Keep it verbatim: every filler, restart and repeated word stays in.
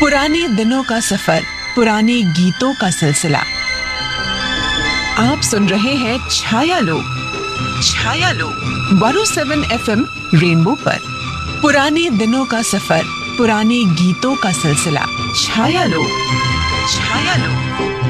पुराने दिनों का सफर, पुराने गीतों का सिलसिला। आप सुन रहे हैं छाया लोग। छाया लोग एक सौ सात एफ एम रेनबो पर। पुराने दिनों का सफर, पुराने गीतों का सिलसिला। छाया लोग, छाया लोग।